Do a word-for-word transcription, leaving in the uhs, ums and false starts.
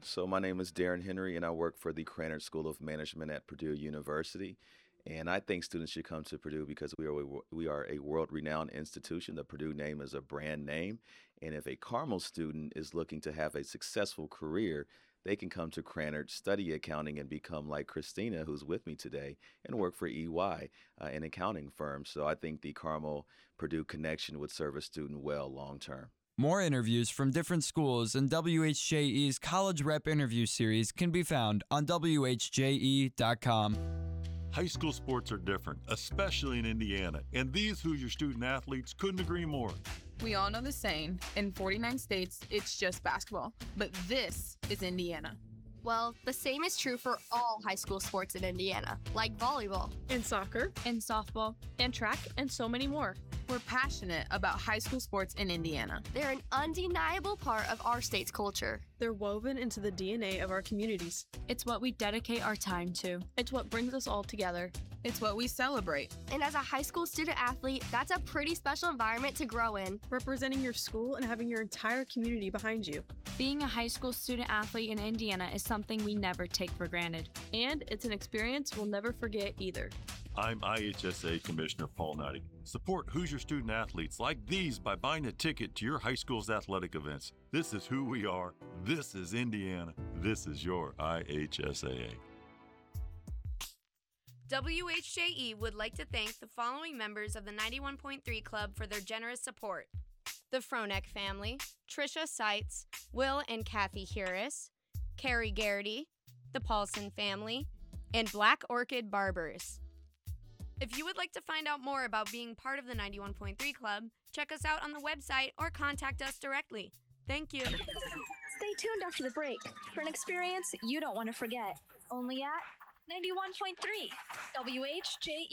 So, my name is Darren Henry, and I work for the Krannert School of Management at Purdue University. And I think students should come to Purdue because we are a, we are a world-renowned institution. The Purdue name is a brand name, and if a Carmel student is looking to have a successful career, they can come to Krannert, study accounting, and become like Christina, who's with me today, and work for E Y, uh, an accounting firm. So I think the Carmel Purdue connection would serve a student well long term. More interviews from different schools in W H J E's College Rep Interview Series can be found on W H J E dot com. High school sports are different, especially in Indiana, and these Hoosier student athletes couldn't agree more. We all know the saying, in forty-nine states, it's just basketball. But this is Indiana. Well, the same is true for all high school sports in Indiana, like volleyball, and soccer, and softball, and track, and so many more. We're passionate about high school sports in Indiana. They're an undeniable part of our state's culture. They're woven into the D N A of our communities. It's what we dedicate our time to. It's what brings us all together. It's what we celebrate. And as a high school student athlete, that's a pretty special environment to grow in. Representing your school and having your entire community behind you. Being a high school student athlete in Indiana is something we never take for granted. And it's an experience we'll never forget either. I'm I H S A Commissioner Paul Nutting. Support Hoosier student athletes like these by buying a ticket to your high school's athletic events. This is who we are. This is Indiana. This is your I H S A A. W H J E would like to thank the following members of the ninety-one point three Club for their generous support. The Fronek family, Trisha Seitz, Will and Kathy Huris, Carrie Garrity, the Paulson family, and Black Orchid Barbers. If you would like to find out more about being part of the ninety-one point three Club, check us out on the website or contact us directly. Thank you. Stay tuned after the break for an experience you don't want to forget. Only at ninety-one point three W H J E.